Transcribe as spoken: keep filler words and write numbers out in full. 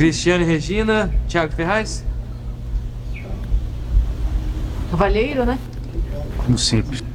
Cristiane Regina, Thiago Ferraz. Cavalheiro, né? Como sempre.